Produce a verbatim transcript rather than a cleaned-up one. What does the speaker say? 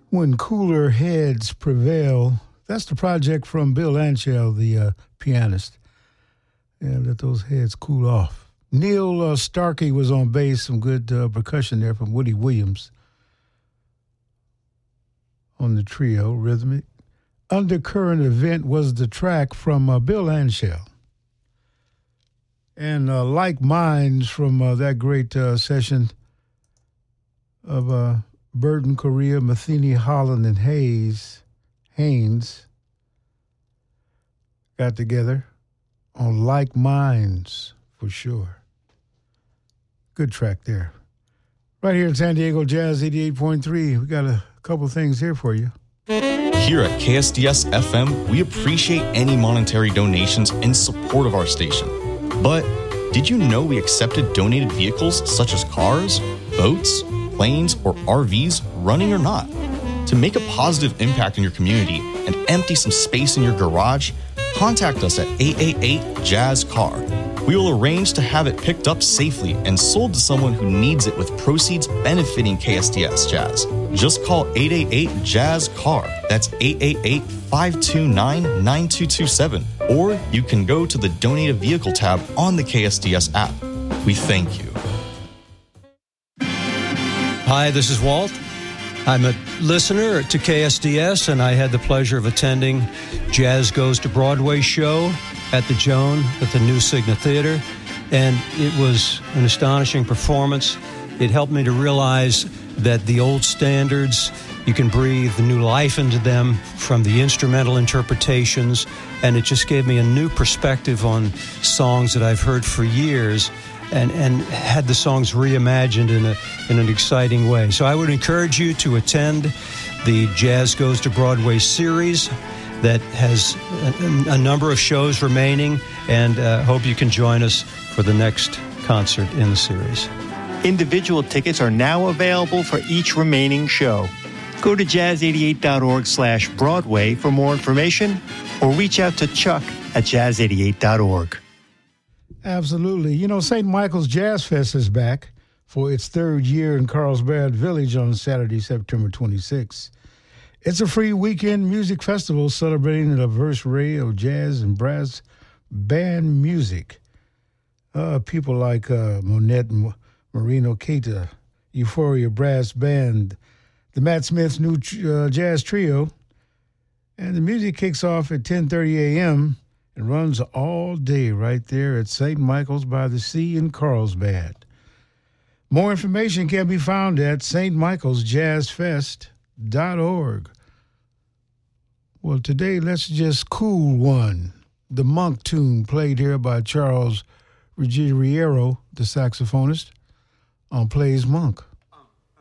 When Cooler Heads Prevail. That's the project from Bill Anshel, the uh, pianist. Yeah, let those heads cool off. Neil uh, Starkey was on bass, some good uh, percussion there from Woody Williams on the trio, rhythmic. Undercurrent Event was the track from uh, Bill Anshel. And uh, Like Minds from uh, that great uh, session of uh, Burton, Correa, Matheny, Holland, and Hayes, Haynes got together on Like Minds, for sure. Good track there. Right here in San Diego Jazz eighty-eight point three, we got a couple things here for you. Here at K S D S F M, we appreciate any monetary donations in support of our station. But did you know we accepted donated vehicles such as cars, boats, planes, or R Vs, running or not? To make a positive impact in your community and empty some space in your garage, contact us at eight eight eight jazz car. We will arrange to have it picked up safely and sold to someone who needs it with proceeds benefiting K S D S Jazz. Just call eight eight eight jazz car. That's eight eight eight, five two nine, nine two two seven. Or you can go to the Donate a Vehicle tab on the K S D S app. We thank you. Hi, this is Walt. I'm a listener to K S D S, and I had the pleasure of attending Jazz Goes to Broadway show at the Joan at the New Cigna Theater, and it was an astonishing performance. It helped me to realize that the old standards, you can breathe the new life into them from the instrumental interpretations, and it just gave me a new perspective on songs that I've heard for years, and, and had the songs reimagined in a in an exciting way. So I would encourage you to attend the Jazz Goes to Broadway series that has a, a number of shows remaining, and uh, hope you can join us for the next concert in the series. Individual tickets are now available for each remaining show. Go to jazz eighty-eight dot org slash Broadway for more information, or reach out to Chuck at jazz eighty-eight dot org. Absolutely. You know, Saint Michael's Jazz Fest is back for its third year in Carlsbad Village on Saturday, September twenty-sixth. It's a free weekend music festival celebrating a diverse array of jazz and brass band music. Uh, people like uh, Monette Marino Keita, Euphoria Brass Band, the Matt Smith's new uh, jazz trio. And the music kicks off at ten thirty a.m. and runs all day right there at Saint Michael's by the Sea in Carlsbad. More information can be found at s t michaels jazz fest dot org. Well, today, let's just cool one. The Monk tune played here by Charles Ruggiero, the saxophonist, on Plays Monk.